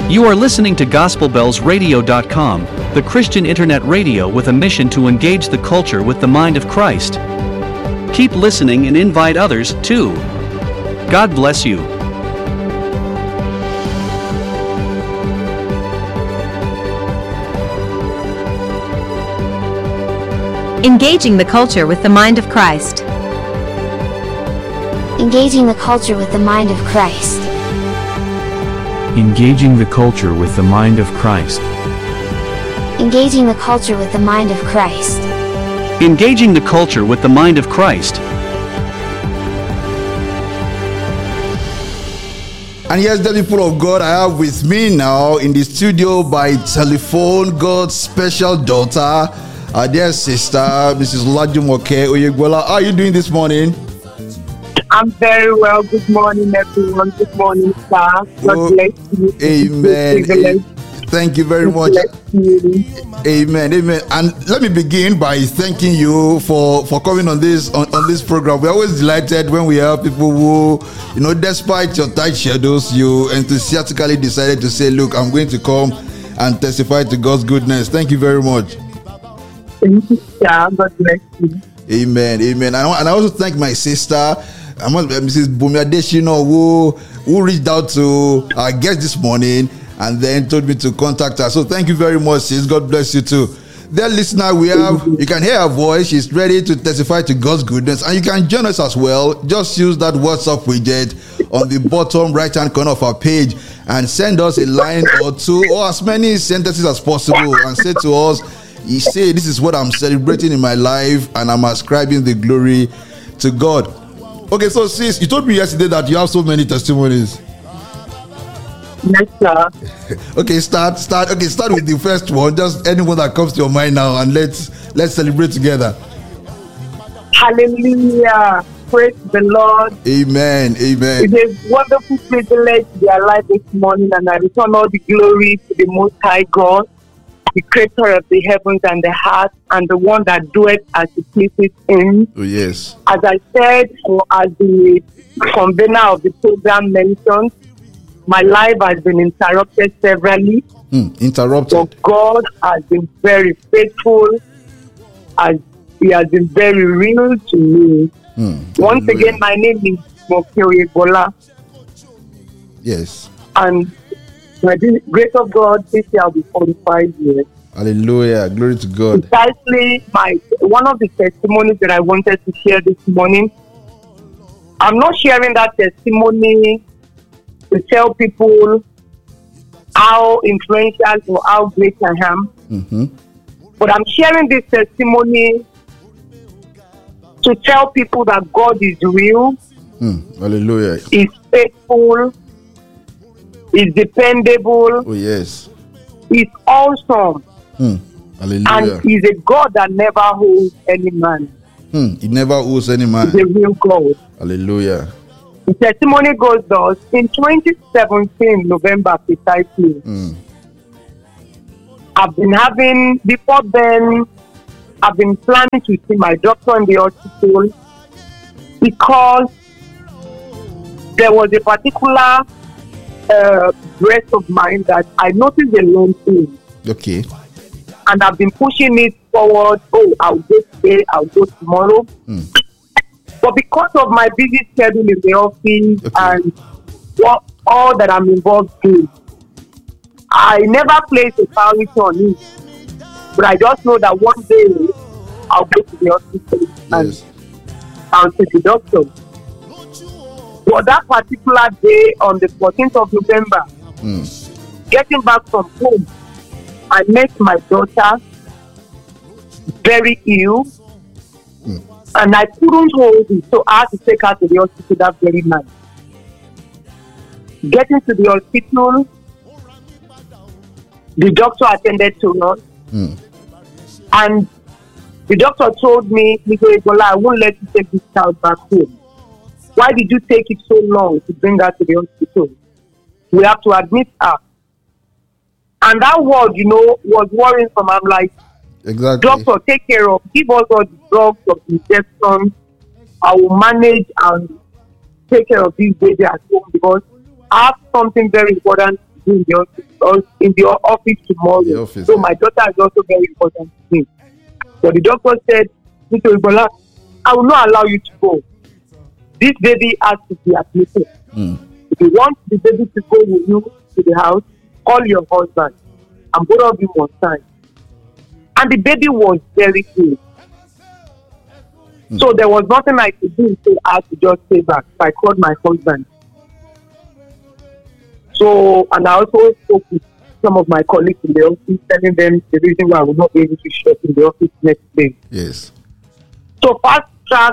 You are listening to GospelBellsRadio.com, the Christian internet radio with a mission to engage the culture with the mind of Christ. Keep listening and invite others, too. God bless you. Engaging the culture with the mind of Christ. Engaging the culture with the mind of Christ. Engaging the culture with the mind of Christ. Engaging the culture with the mind of Christ. Engaging the culture with the mind of Christ. And yes, the people of God, I have with me now in the studio by telephone God's special daughter, our dear sister, Mrs. Olajumoke Oyegbola. How are you doing this morning? I'm very well. Good morning, everyone. Good morning, sir. God bless you. Amen. Thank you very much. Amen. Amen. And let me begin by thanking you for coming on this program. We're always delighted when we have people who, despite your tight schedules, you enthusiastically decided to say, look, I'm going to come and testify to God's goodness. Thank you very much. Thank you, sir. God bless you. Amen. Amen. And I also thank my sister, Mrs. Bumi Adeshino, who reached out to our guest this morning and then told me to contact her. So thank you very much, sis. God bless you too. Dear listener, you can hear her voice. She's ready to testify to God's goodness. And you can join us as well. Just use that WhatsApp widget on the bottom right-hand corner of our page and send us a line or two or as many sentences as possible and say to us, you say, this is what I'm celebrating in my life and I'm ascribing the glory to God. Okay, so sis, you told me yesterday that you have so many testimonies. Yes, sir. Okay, start with the first one. Just anyone that comes to your mind now, and let's celebrate together. Hallelujah. Praise the Lord. Amen. Amen. It is wonderful privilege to be alive this morning, and I return all the glory to the Most High God, the creator of the heavens and the heart, and the one that doeth as he pleases him. Oh, yes. As I said, or as the convener of the program mentioned, my life has been interrupted severally. Interrupted. But God has been very faithful, as he has been very real to me. Once again, my name is Moke Oyegbola. Yes. And by the grace of God, this year I'll be 45 years. Hallelujah. Glory to God. Precisely one of the testimonies that I wanted to share this morning. I'm not sharing that testimony to tell people how influential or how great I am. But I'm sharing this testimony to tell people that God is real. Hallelujah. He's faithful. He's dependable. Oh, yes. He's awesome. Hallelujah. And he's a God that never holds any man. He never owes any man. He's a real God. Hallelujah. The testimony goes thus. In 2017, November precisely, before then, I've been planning to see my doctor in the hospital because there was a particular breast of mine that I noticed a lump in. Okay. And I've been pushing it forward. Oh, I'll go today, I'll go tomorrow. But because of my busy schedule in the office and all that I'm involved in, I never placed a priority on it. But I just know that one day I'll go to the hospital and I'll see the doctor. But that particular day, on the 14th of November, getting back from home, I met my daughter very ill. And I couldn't hold it, so I had to take her to the hospital that very night. Getting to the hospital, the doctor attended to us. And the doctor told me, Mr. Ebola, I won't let you take this child back home. Why did you take it so long to bring her to the hospital? We have to admit her. And that word, was worrying for me. I'm like, exactly. Doctor, take care of, give us all the drugs of injection. I will manage and take care of this baby at home because I have something very important to do in the office tomorrow. The office, So yeah. my daughter is also very important to me. But the doctor said, Mr. Ibola, I will not allow you to go. This baby has to be admitted. If you want the baby to go with you to the house, call your husband and both of you must sign. And the baby was very good. So there was nothing I could do, so I had to just stay back. So I called my husband. So, and I also spoke with some of my colleagues in the office, telling them the reason why I would not be able to show up in the office next day. Yes. So fast track,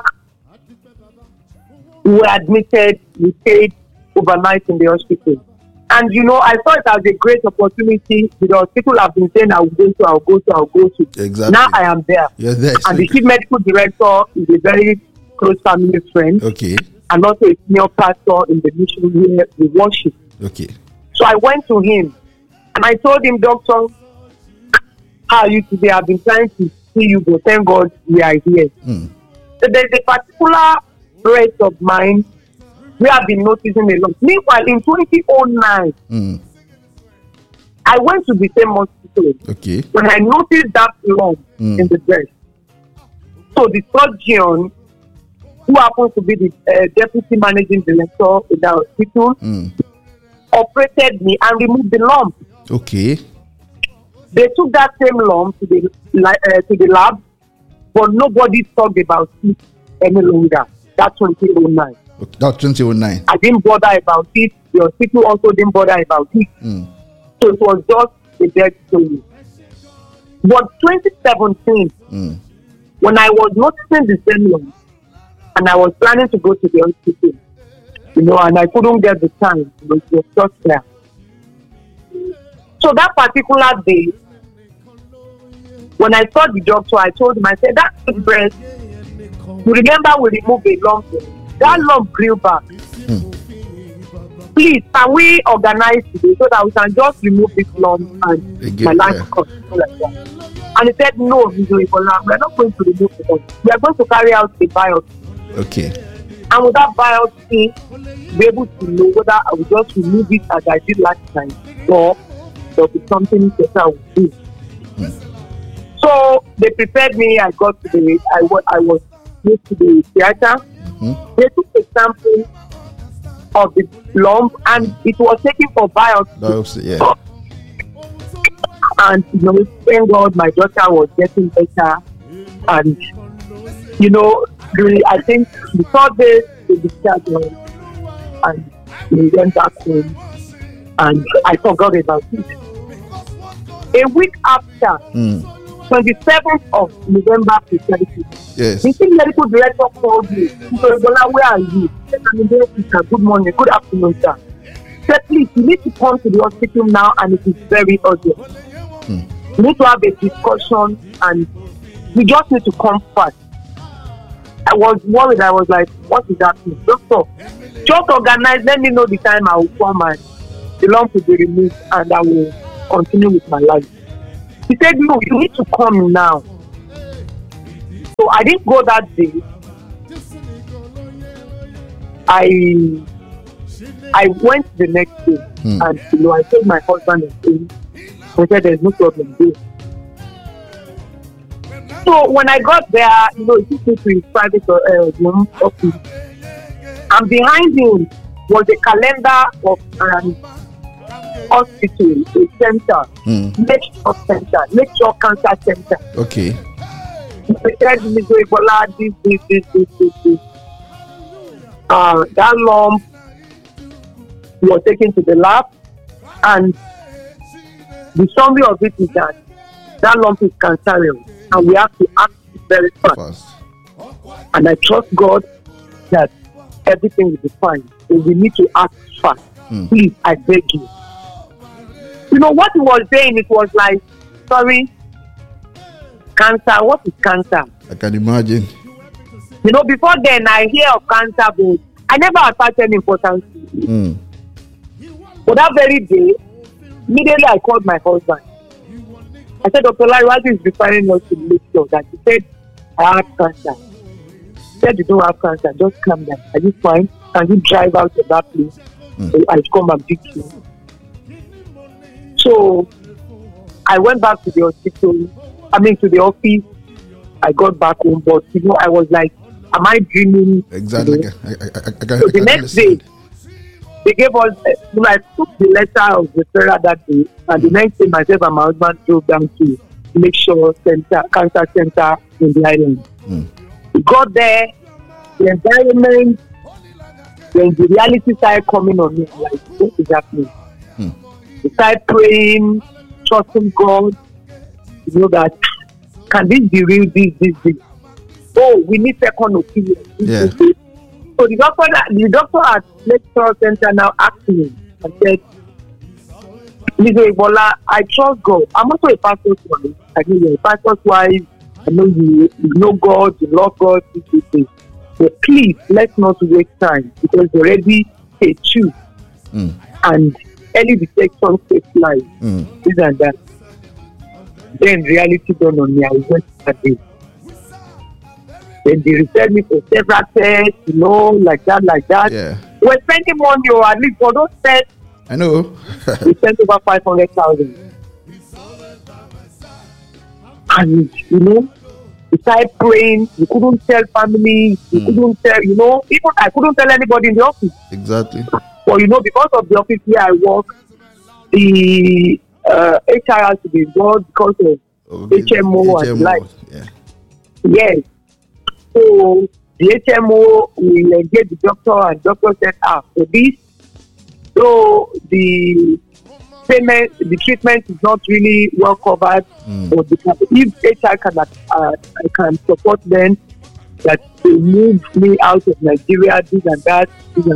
we were admitted, we stayed overnight in the hospital. And I saw it as a great opportunity because people have been saying I'll go to. Exactly. Now I am there. You're there. And the chief medical director is a very close family friend. Okay. And also a senior pastor in the mission where we worship. Okay. So I went to him and I told him, Doctor, how are you today? I've been trying to see you, but thank God we are here. So there's a particular rest of mine we have been noticing a lot. Meanwhile, in 2009, I went to the same hospital. Okay. When I noticed that lump in the breast, so the surgeon, who happens to be the deputy managing director in the hospital, operated me and removed the lump. Okay. They took that same lump to the lab, but nobody talked about it any longer. That's 2009. Okay. That's 2009. I didn't bother about it. The hospital also didn't bother about it. So it was just a dead story. But 2017, when I was noticing the same lump, and I was planning to go to the hospital, and I couldn't get the time, it was just there. So that particular day, when I saw the doctor, I told him, I said, that's the breast. You remember we removed a lump. That lump grew back. Please, can we organize today so that we can just remove this lump and my life will continue like that? And he said, no, Mr. Ibola, we're not going to remove the lump. We are going to carry out a biopsy. Okay. And with that biopsy, be able to know whether I will just remove it as I did last time or there will be something better I will do. So they prepared me. I got to I was moved to the theater. They took a sample of the lump and it was taken for biopsy. Biopsy, yeah. And thank God my daughter was getting better. And I think the third day they discharged her and we went back home and I forgot about it. A week after, 27th of November 2022, yes. the chief medical director called me. He said, Bola, where are you? I said, I'm in the hospital. Good morning, good afternoon, sir. He said, please, you need to come to the hospital now and it is very urgent. We need to have a discussion and we just need to come fast. I was worried. I was like, what is happening? Doctor, just organize, let me know the time I will come and the lump will be removed and I will continue with my life. He said, no, you need to come now. So I didn't go that day. I went the next day and I told my husband and him, I said there's no problem there. So when I got there, he took me to his private room office. And behind him was a calendar of hospital, a center, Nature Cancer Center. Okay. They said, Mr. Ibola, this. That lump was taken to the lab, and the summary of it is that lump is cancerous, and we have to act very fast. And I trust God that everything will be fine. So we need to act fast. Please, I beg you. What he was saying, it was like, sorry, cancer, what is cancer? I can imagine. Before then, I hear of cancer, but I never attached any importance to it. But that very day, immediately I called my husband. I said, Dr. Larry is requiring us to make sure that he said, I have cancer. He said, you don't have cancer, just calm down. Are you fine? Can you drive out of that place? So I'll come and pick you. So I went back to the hospital, to the office. I got back home, but I was like, am I dreaming? Exactly. So the next day, they gave us, I took the letter of referral that day, and the next day, myself and my husband drove down to Lakeshore Cancer Center in the island. We got there, the environment, then the reality started coming on me. I'm like, what is happening? We started praying, trusting God, that can this be real? This. Oh, we need second opinion. Yeah. So the doctor at Lakeshore Center now asked me and said, Mr. Ebola, I trust God. I'm also a pastor's wife. I know you're a pastor's wife. I know you know God, you love God, this. But please, let's not waste time because already stage 2 and early detection saves life. This and that. Then reality dawned on me. I went that day. Then they referred me for several tests, like that. Yeah. We're spending money, or at least for those tests. I know. We spent over 500,000. And, we started praying. We couldn't tell family. We couldn't tell, even I couldn't tell anybody in the office. Exactly. But, because of the office where I work, the HR has to be involved because of HMO and like. Yeah. Yes. So the HMO will engage the doctor, and doctor said, for this, so the payment, the treatment is not really well covered. But if HR can support them, that they move me out of Nigeria, this and that.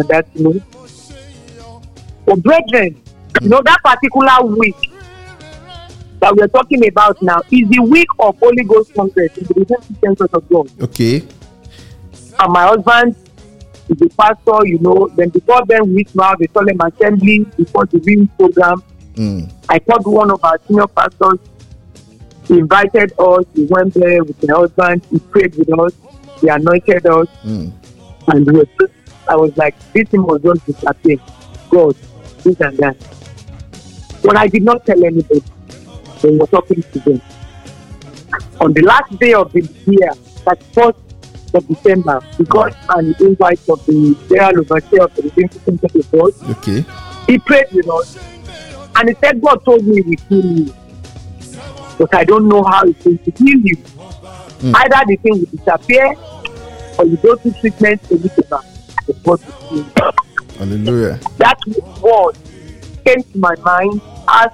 But brethren, that particular week that we're talking about now is the week of Holy Ghost Congress in the Redemption Center of God. Okay. And my husband is a pastor, Then before then, we used to have a solemn assembly before the reading program. I called one of our senior pastors. He invited us. We went there with my husband. He prayed with us. He anointed us. And I was like, this thing was just disappear. God, this and that. But I did not tell anybody. We were talking to them. On the last day of the year, that 1st of December, we got an invite of the general overseer of the Redemption Center of God. Okay. He prayed with us. And he said, God told me we heal you. But I don't know how it's going to heal you. Either the thing will disappear, or you go to treatment to live back. But God will heal you. Hallelujah. That word came to my mind as,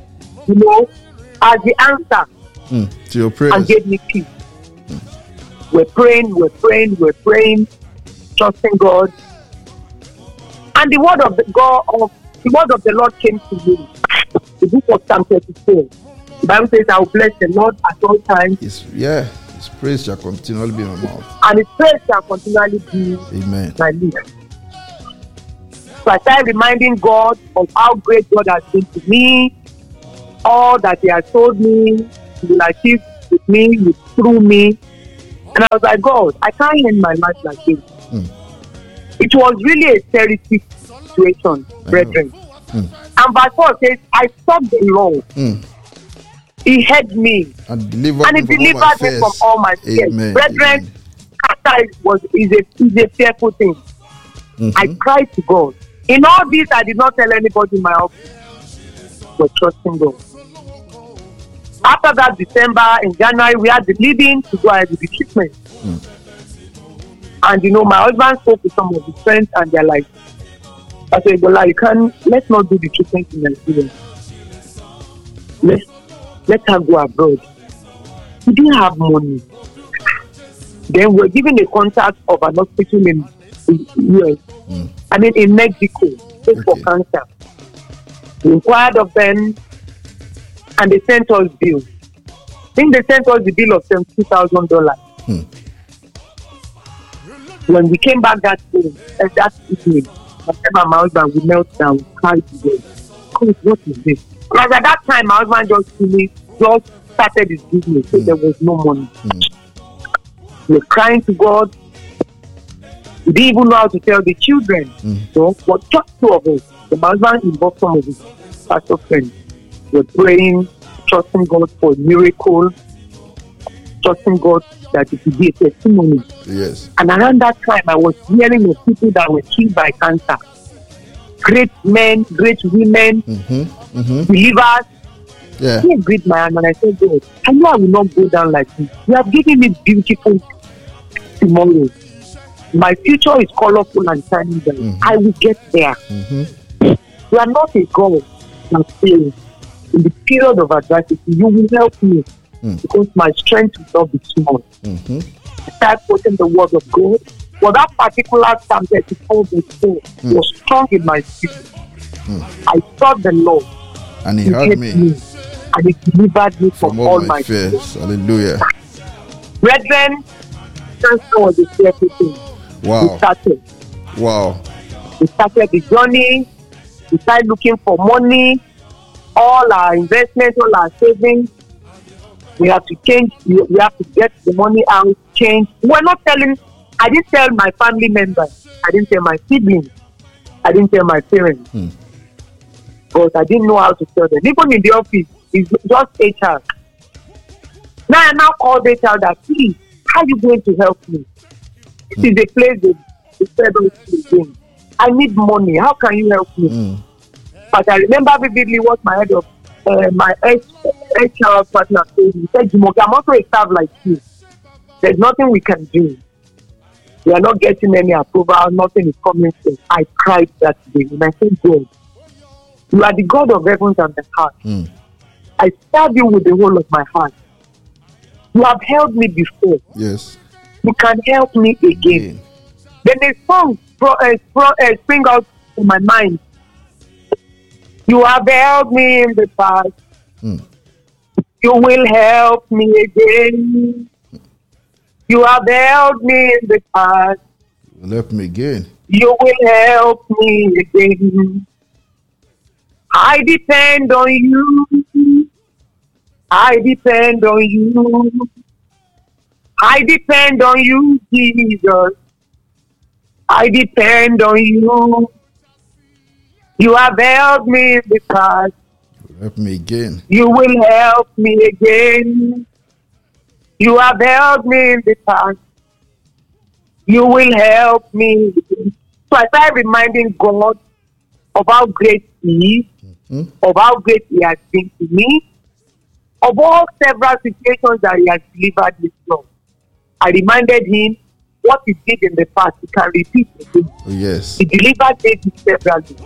as the answer to your prayers. and gave me peace. We're praying, trusting God. And the word of the Lord came to me. The book of Psalm 34. The Bible says, I will bless the Lord at all times. His praise shall continually be in my mouth. And his praise shall continually be my lips. So I started reminding God of how great God has been to me, all that he has told me, he will achieve with me, through me. And I was like, God, I can't end my life like this. It was really a terrific situation, brethren. And verse 4 says, I sought the Lord. He heard me. And delivered me from all my fears. Brethren, cancer is a fearful thing. I cried to God. In all this, I did not tell anybody in my office, but trusting God. After that December, in January, we had the leading to go ahead with the treatment. And my husband spoke to some of his friends, and they're like, I said, let's not do the treatment in Nigeria. Let her go abroad. We didn't have money. Then we're given a contact of an hospital in US. In Mexico, for cancer. We inquired of them, and they sent us bills. I think they sent us the bill of $72,000. When we came back that evening, my husband, we knelt down, cried together. What is this? Because at that time, my husband just started his business, so there was no money. We were crying to God. We didn't even know how to tell the children. But just two of us. My husband involved some of his pastor friends. We're praying, trusting God for a miracle, trusting God that it will be a testimony. Yes. And around that time, I was hearing of people that were killed by cancer. Great men, great women, believers. Yeah. I agreed my hand and I said, God, I know I will not go down like this. You have given me beautiful tomorrow. My future is colorful and shining bright. I will get there. You are not a God that fails. In the period of adversity, you will help me because my strength will not be small. I started quoting the word of God. But that particular Psalm 34 verse 4 was strong in my spirit. I sought the Lord. And he heard me. And he delivered me from all my fears. Hallelujah. Brethren, cancer was a fearful thing. Wow. We started. Wow. We started the journey. We started looking for money. All our investments, all our savings. We have to change. We have to get the money out, change. We're not telling. I didn't tell my family members. I didn't tell my siblings. I didn't tell my parents. Because I didn't know how to tell them. Even in the office, it's just HR. Now I call HR that, please, how are you going to help me? This is a place they said again. I need money. How can you help me? But I remember vividly what my head of my HR partner said. He said, Jumoke, I'm also a staff like you. There's nothing we can do. We are not getting any approval. Nothing is coming through. I cried that day. And I said, God, you are the God of heavens and the earth. I serve you with the whole of my heart. You have helped me before. Yes. You can help me again. Then a song spring out in my mind. You have helped me in the past. You will help me again. You have helped me in the past. You will help me again. You will help me again. I depend on you. I depend on you. I depend on you, Jesus. I depend on you. You have helped me in the past. You will help me again. You will help me again. You have helped me in the past. You will help me again. So I started reminding God of how great He is, of how great He has been to me, of all several situations that He has delivered me from. I reminded Him what He did in the past, He can repeat again. Oh, yes. He delivered David severally.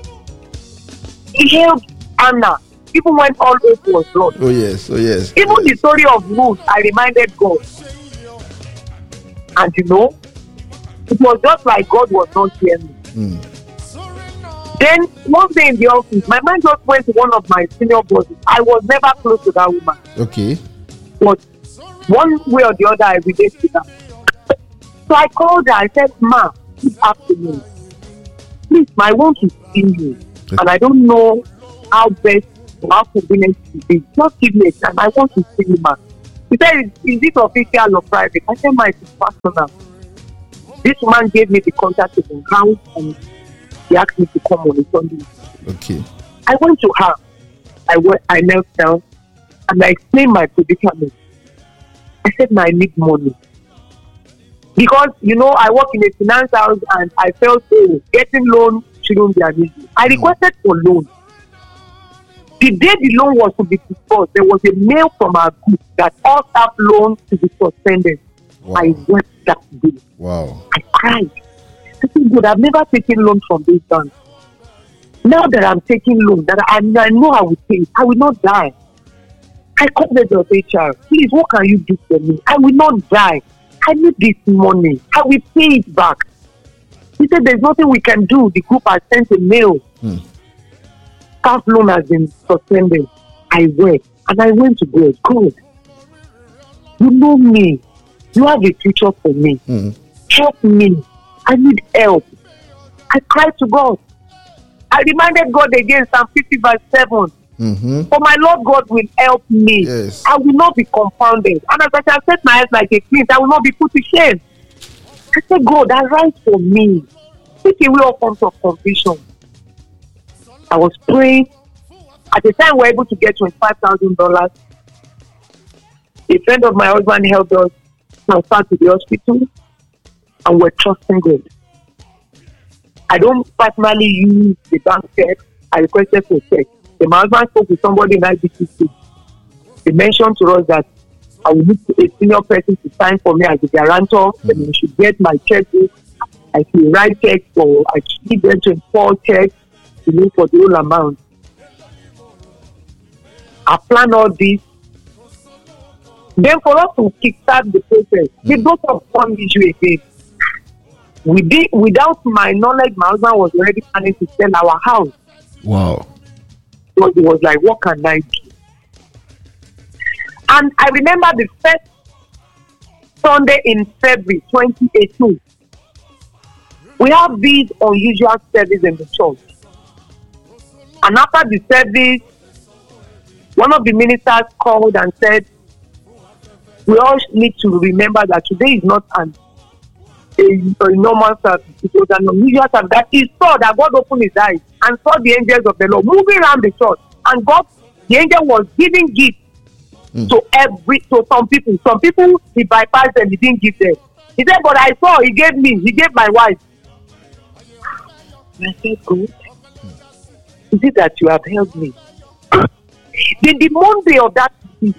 He helped Anna, even when all hope was lost. Oh, yes. Oh, yes. Even the story of Ruth, I reminded God. And you know, it was just like God was not hearing me. Then one day in the office, my mind just went to one of my senior bosses. I was never close to that woman. Okay. But one way or the other, I relate to that. So I called her. I said, Ma, good afternoon. Please, I want to see you. Okay. And I don't know how best or how convenient it is. Just give me a time. I want to see you, ma. He said, is it official or private? I said, ma, it's personal. This woman gave me the contact of the house and he asked me to come on a Sunday. Okay. I went to her. I knelt down and I explained my predicament. I said, I need money. Because, you know, I work in a finance house and I felt, getting loan shouldn't be an issue. I requested for loan. The day the loan was to be disbursed, there was a mail from our group that all staff loans to be suspended. Wow. I wept that day. Wow. I cried. I said, good, I've never taken loan from this bank. Now that I'm taking loan, that I know I will pay it, I will not die. I called the HR. Please, what can you do for me? I will not die. I need this money. I will pay it back. He said, there's nothing we can do. The group has sent a mail. Staff loan has been suspended. I went. And I went to God. God, you know me. You have a future for me. Help me. I need help. I cried to God. I reminded God again, Psalm 50 verse 7. For my Lord God will help me. Yes. I will not be confounded. And as I shall set my eyes like a flint, I will not be put to shame. I said, God, arise for me. Take away all forms of confusion. I was praying. At the time, we were able to get $25,000. A friend of my husband helped us transfer to the hospital, and we're trusting God. I don't personally use the bank check. I requested for check. My husband spoke with somebody in IBCC. They mentioned to us that I will need a senior person to sign for me as a guarantor. And we should get my checkbook. I should write checks for, I should give them 24 checks to me for the whole amount. I plan all this. Then for us to kickstart the process, we both of one issue again. Without my knowledge, my husband was already planning to sell our house. Wow. So it was like, what can I do? And I remember the first Sunday in February 2018, we have this unusual service in the church. And after the service, one of the ministers called and said, we all need to remember that today is not a normal service. It was an unusual service. That he saw that God opened his eyes and saw the angels of the Lord moving around the church. And God, the angel was giving gifts to some people. Some people, he bypassed them, he didn't give them. He said, but I saw, he gave me, he gave my wife. And I said, God, is it that you have helped me? Then the Monday of that week,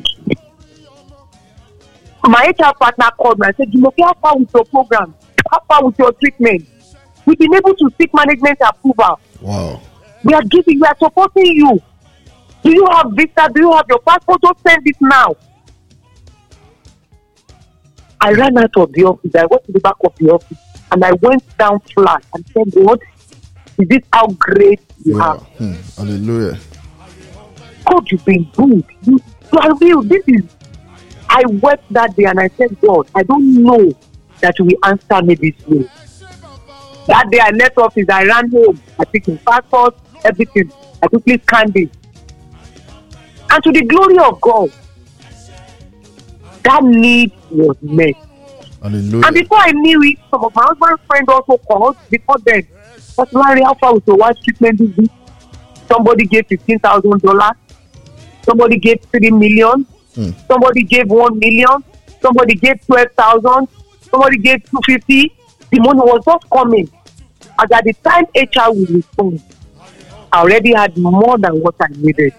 my HR partner called me and said, how far with your program? How far with your treatment? We've been able to seek management approval. Wow. We are supporting you. Do you have visa? Do you have your passport? Just send it now. I ran out of the office. I went to the back of the office and I went down flat and said, God, is this how great you are? Hallelujah. God, you've been good. You are real. I wept that day and I said, God, I don't know that you will answer me this way. That day I left office, I ran home. I took his passport, everything. I quickly scanned it. And to the glory of God, that need was met. Hallelujah. And before I knew it, some of my husband's friends also called before then. But Larry, how far with your wife's treatment this week? Somebody gave $15,000. Somebody gave $3 million. Somebody gave $1 million. Somebody gave 12,000. Somebody gave 250. The money was just coming. And at the time HR will respond, I already had more than what I needed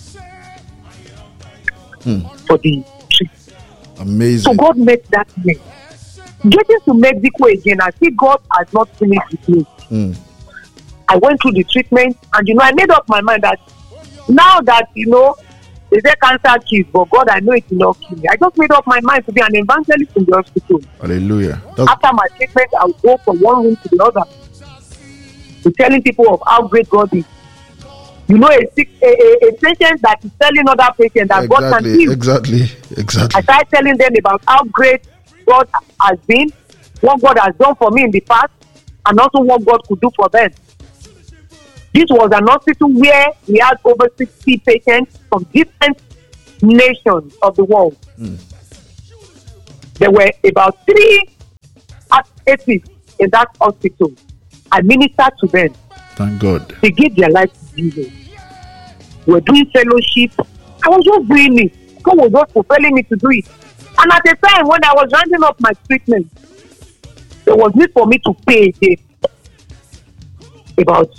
for the trip. Amazing. So God made that way. Getting to Mexico again, I see God has not finished with me. I went through the treatment, and I made up my mind that now that they say cancer kills, but God, I know it will not kill me. I just made up my mind to be an evangelist in the hospital. Hallelujah. After my treatment, I would go from one room to the other, to telling people of how great God is. A patient that is telling other patients that God can heal. Exactly. I started telling them about how great God has been, what God has done for me in the past, and also what God could do for them. This was an hospital where we had over 60 patients from different nations of the world. There were about 3 atheists in that hospital. I ministered to them. Thank God. They gave their life to Jesus. We were doing fellowship. I was just doing it. God was just propelling me to do it. And at the time when I was rounding up my treatment, there was need for me to pay about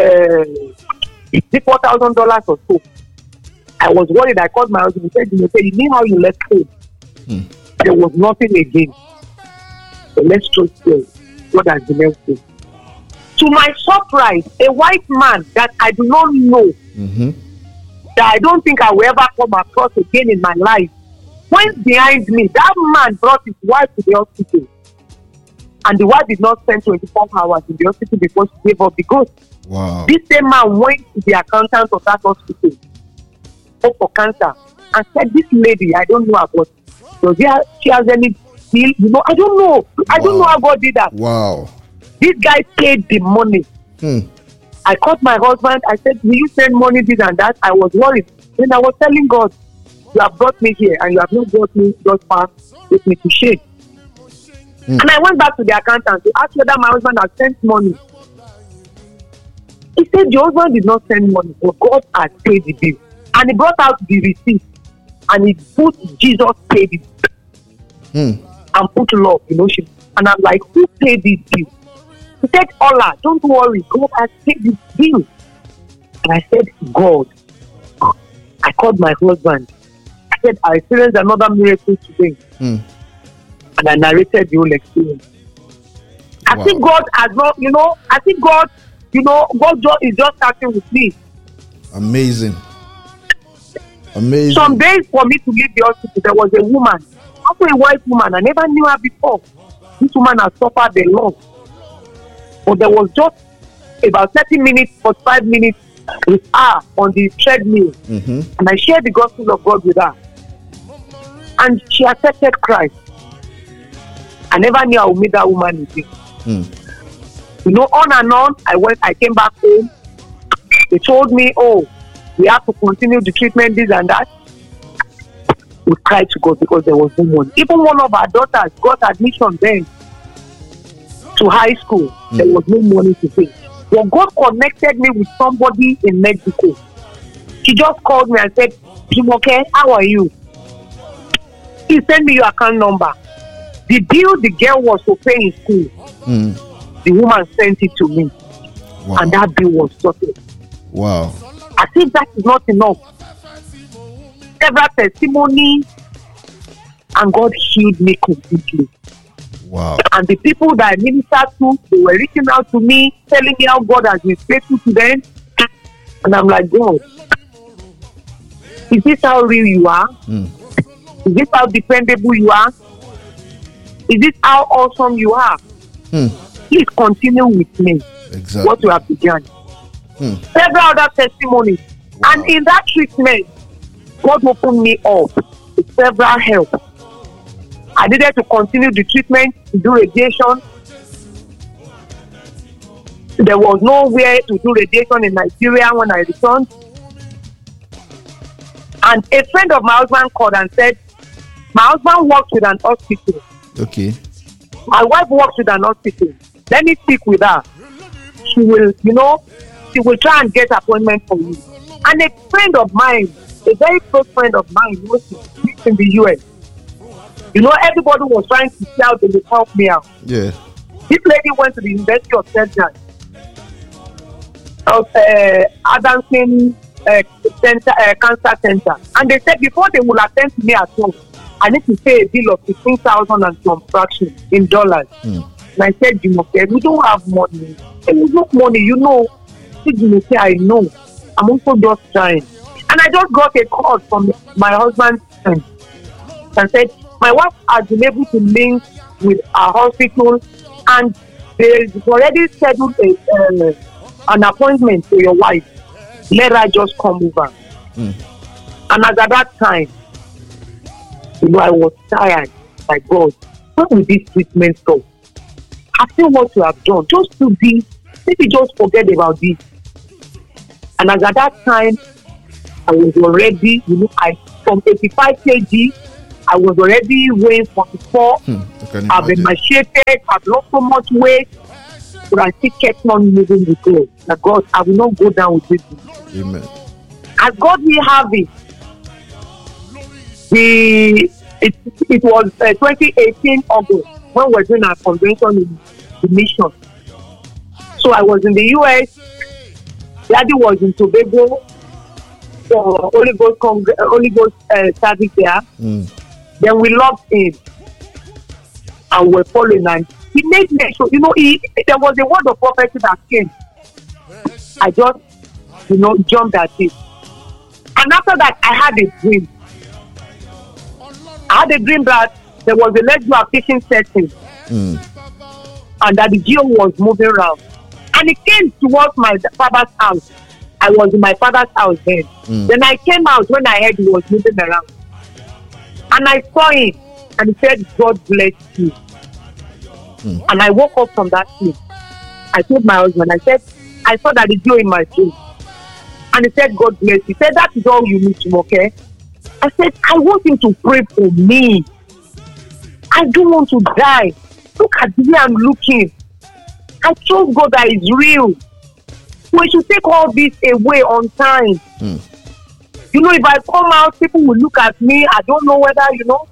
$4,000 or so. I was worried. I called my husband and said, you mean how you left home? There was nothing again. So let's trust God. God has been helpful. To my surprise, a white man that I do not know, that I don't think I will ever come across again in my life, went behind me. That man brought his wife to the hospital. And the wife did not spend 24 hours in the hospital before she gave up the ghost. Wow. This same man went to the accountant of that hospital for cancer and said, this lady, I don't know about, does she has any deal? I don't know. I don't know how God did that. Wow. This guy paid the money. I called my husband. I said, will you send money, this and that? I was worried. Then I was telling God, you have brought me here and you have not brought me just far with me to shame. And I went back to the accountant to ask whether my husband had sent money. He said the husband did not send money, but God had paid the bill. And he brought out the receipt and he put Jesus paid it. And put love, she, and I'm like, who paid this bill? He said, Allah, don't worry, God has paid this bill. And I said, God. I called my husband. I said, I experienced another miracle today. And I narrated the whole experience. I think God has not, I think God, God is just starting with me. Amazing. Some days for me to leave the hospital, there was a woman, also a white woman. I never knew her before. This woman has suffered a lot. But there was just about 30 minutes, 45 minutes with her on the treadmill. And I shared the gospel of God with her. And she accepted Christ. I never knew I would meet that woman again. On and on, I came back home. They told me, we have to continue the treatment, this and that. We cried to God because there was no money. Even one of our daughters got admission then to high school. There was no money to pay. But God connected me with somebody in Mexico. She just called me and said, Jumoke, how are you? He sent me your account number. The bill the girl was to pay in school, the woman sent it to me. Wow. And that bill was sorted. Wow. I think that is not enough. Several testimonies, and God healed me completely. Wow. And the people that I ministered to, they were reaching out to me, telling me how God has been faithful to them. And I'm like, God, is this how real you are? Is this how dependable you are? Is this how awesome you are? Please continue with me. Exactly. What you have begun. Several other testimonies. Wow. And in that treatment, God opened me up with several help. I needed to continue the treatment, to do radiation. There was nowhere to do radiation in Nigeria when I returned. And a friend of my husband called and said, my husband works with an hospital. Okay. My wife works with an hospital. Let me speak with her. She will, she will try and get appointment for you. And a friend of mine, a very close friend of mine, lives in the US. Everybody was trying to see how they would help me out. Yeah. This lady went to the University of Texas, Adamson Cancer Center, and they said before they will attend to me at home, I need to pay a bill of $15,000 and some fraction in dollars. And I said, Jumoke, we don't have money. There is no money, Jumoke, I know. I'm also just trying. And I just got a call from my husband's friend and said, my wife has been able to link with our hospital and they've already scheduled an appointment for your wife. Let her just come over. And as at that time, I was tired. My God, when will this treatment stop? After what you have done, just do this. Maybe just forget about this. And as at that time, I was already, from 85 kg, I was already weighing 44. I've been emaciated, I've lost so much weight, but I still kept on moving with God. Like, God, I will not go down with this. Amen. As God will have it, it was 2018 August when we were doing our convention in the mission. So I was in the US, Daddy was in Tobago, so Holy Ghost service there. Then we logged in and we're following, and he made me sure, there was a word of prophecy that came. I just, jumped at it. And after that, I had a dream. I had a dream that there was a lecture fishing setting and that the geo was moving around. And it came towards my father's house. I was in my father's house then. Then I came out when I heard he was moving around. And I saw it and he said, God bless you. And I woke up from that sleep. I told my husband, I said, I saw that the geo in my dream. And he said, God bless you. He said, that is all you need to, okay? I said, I want him to pray for me. I don't want to die. Look at the way I'm looking. I told God that is real. We should take all this away on time. You know, if I come out, people will look at me. I don't know whether, you know.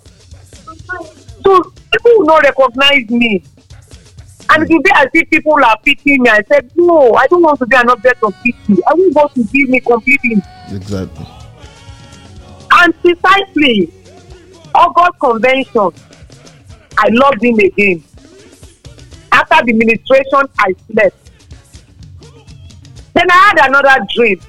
So people will not recognize me. And it will be as if people are pitying me. I said, no, I don't want to be an object of pity. I want God to give me completely. Exactly. And precisely, August convention, I loved him again. After the ministration, I slept. Then I had another dream.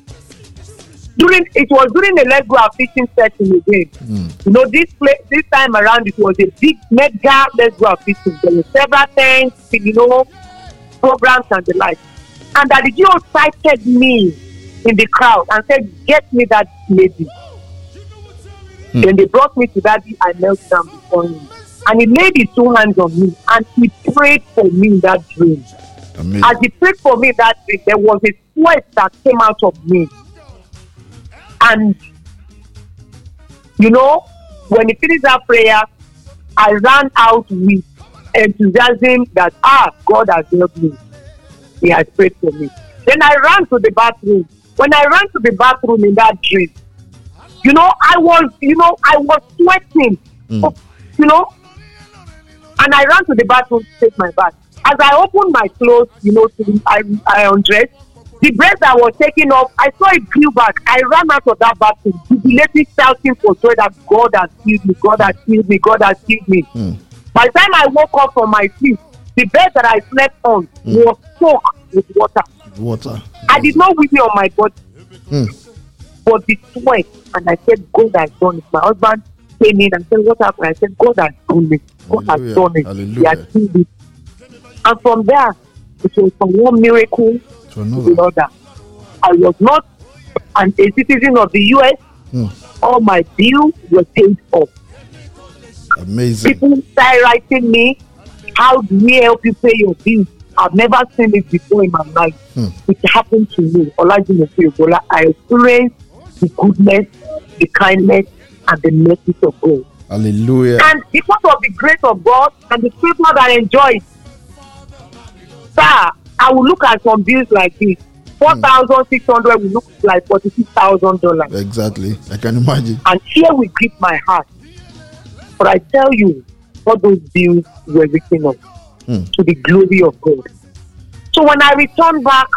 It was during the Let's Go Fishing session again. You know, this time around, it was a big mega Let's Go Fishing. There were several things, you know, programs and the like. And that the GO cited me in the crowd and said, get me that lady. Then they brought me to Daddy. I knelt down before him. And he laid his 2 hands on me and he prayed for me in that dream. Amazing. As he prayed for me that dream, there was a sweat that came out of me. And, you know, when he finished that prayer, I ran out with enthusiasm that, God has helped me. He has prayed for me. Then I ran to the bathroom. When I ran to the bathroom in that dream, you know, I was sweating, you know, and I ran to the bathroom to take my bath. As I opened my clothes, you know, I undressed. The breath I was taking off, I saw it grew back. I ran out of that bathroom, jubilating, shouting for joy that God has healed me, God has healed me, God has healed me. By the time I woke up from my sleep, the bed that I slept on was soaked with water. I did not weep on my body, but the sweat. And I said, God has done it. My husband came in and said, what happened? I said, God has done it. God has done it. He has healed it. And from there, it was from one miracle to another. I was not a citizen of the US. All my bills were paid off. Amazing. People started writing me, how do we help you pay your bills? I've never seen it before in my life. It happened to me. I experienced the goodness, the kindness, and the mercy of God. Hallelujah. And because of the grace of God and the sweetness that I enjoyed, sir, I will look at some bills like this. 4,600 will look like $46,000. Exactly. I can imagine. And here will grip my heart. But I tell you, all those bills were written up to the glory of God. So when I returned back,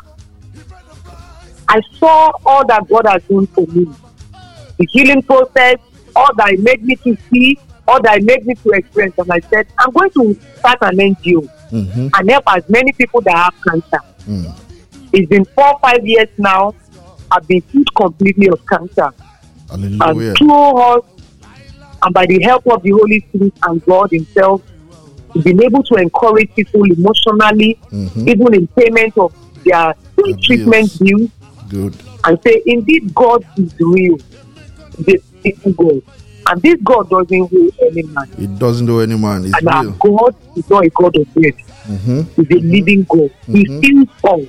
I saw all that God has done for me. The healing process, all that it made me to see, all that it made me to experience. And I said, I'm going to start an NGO and help as many people that have cancer. It's been 4 or 5 years now. I've been healed completely of cancer. Hallelujah. And through us, and by the help of the Holy Spirit and God Himself, we've been able to encourage people emotionally, even in payment of their treatment bills. Good. And say, indeed, God is real. He's a faithful God. And this God doesn't owe any man. It doesn't owe any man. It's and our real. God is not a God of death. He's a living God. He feels all.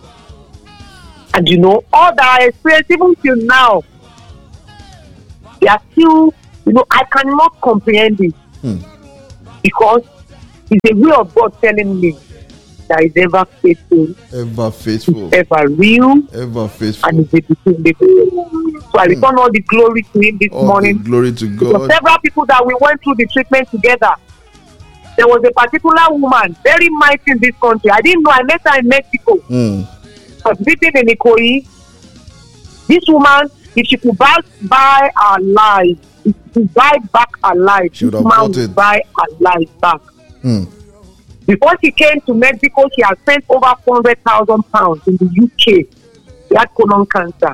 And you know, all that I experienced even till now, they are still, you know, I cannot comprehend it. Because it's a way of God telling me that is ever faithful. Ever faithful. Ever real. Ever faithful. And is a dependable. So I return all the glory to Him this morning. The glory to God. Because several people that we went through the treatment together. There was a particular woman, very mighty in this country. I didn't know. I met her in Mexico. I was living in Ikoyi. This woman, if she could buy our life, if she could buy back our life, this woman would buy our life back. Before she came to Mexico, she had spent over 400,000 pounds in the UK. She had colon cancer.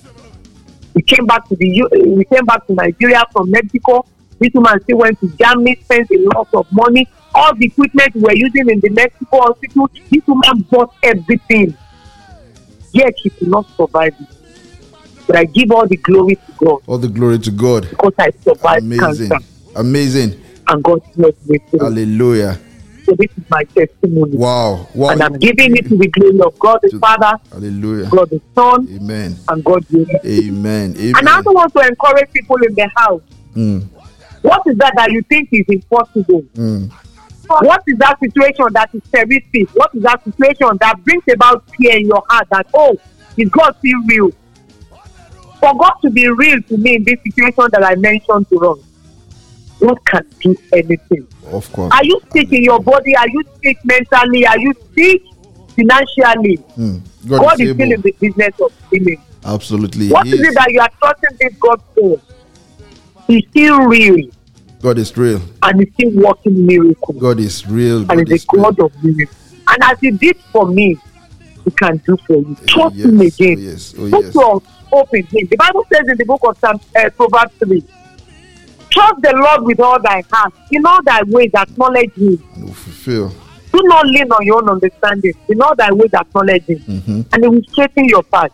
We came back to Nigeria from Mexico. This woman still went to Germany, spent a lot of money. All the equipment we were using in the Mexico hospital, this woman bought everything. Yet she could not survive it. But I give all the glory to God. All the glory to God. Because I survived cancer. Amazing. And God blessed me through. Hallelujah. So this is my testimony. Wow. And I'm giving it to the glory of God the Father. Hallelujah. God the Son. Amen. And God the Holy Spirit. Amen. And I also want to encourage people in the house. What is that you think is impossible? What is that situation that is terrific? What is that situation that brings about fear in your heart that, oh, is God still real? For God to be real to me in this situation that I mentioned to us, God can do anything. Of course. Are you sick in your body? Are you sick mentally? Are you sick financially? God is still in the business of healing. Absolutely. What is it that you are trusting this God for? He's still real. God is real. And he's still working miracles. God is real. And he's a God of miracles. And as he did for me, he can do for you. Trust him again. Put your hope in him. The Bible says in the book of Proverbs 3, trust the Lord with all thy heart. In all thy ways acknowledge him. Fulfill. Do not lean on your own understanding. In all thy ways acknowledge him. And he will straighten your path.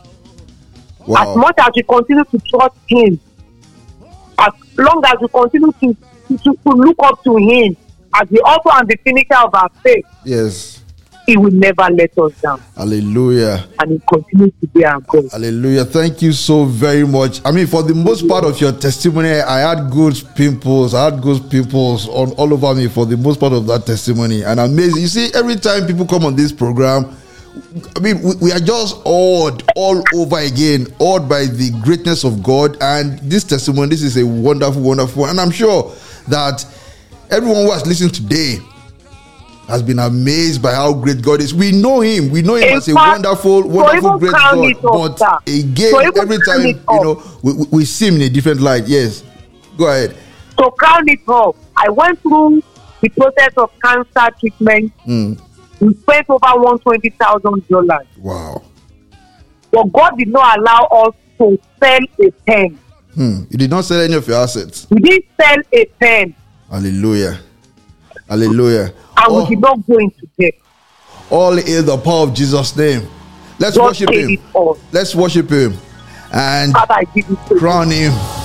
Wow. As much as you continue to trust him, as long as you continue to look up to him as the author and the finisher of our faith, yes, he will never let us down. Hallelujah. And he continues to be our God. Hallelujah. Thank you so very much. I mean, for the most part of your testimony, I had good pimples. On all over me for the most part of that testimony. And amazing. You see, every time people come on this program, I mean, we are just awed all over again, awed by the greatness of God. And this testimony, this is a wonderful, wonderful. And I'm sure that everyone who has listened today has been amazed by how great God is. We know him. We know him as a wonderful, wonderful, great God. But again, every time, we see him in a different light. Yes. Go ahead. To crown it off, I went through the process of cancer treatment. We spent over $120,000. Wow. But God did not allow us to sell a pen. You did not sell any of your assets. We didn't sell a pen. Hallelujah. Hallelujah. And we did not go into debt. All in the power of Jesus' name. Let's worship him. Let's worship him. And Father, I give you praise. Crown him